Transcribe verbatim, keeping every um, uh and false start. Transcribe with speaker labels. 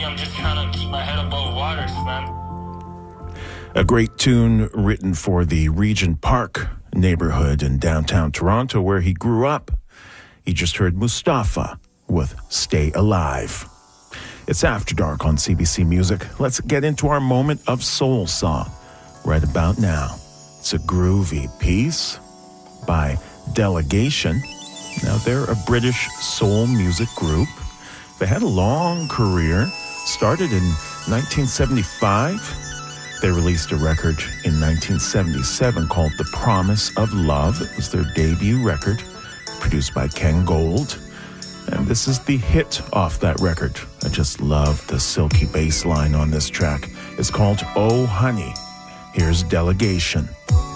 Speaker 1: I'm just trying to keep my head above water, man.
Speaker 2: A great tune written for the Regent Park neighborhood in downtown Toronto where he grew up. You just heard Mustafa with Stay Alive. It's After Dark on C B C Music. Let's get into our moment of soul song right about now. It's a groovy piece by Delegation. Now, they're a British soul music group. They had a long career, started in nineteen seventy-five. They released a record in nineteen seventy-seven called The Promise of Love. It was their debut record, produced by Ken Gold. And this is the hit off that record. I just love the silky bass line on this track. It's called Oh Honey. Here's Delegation.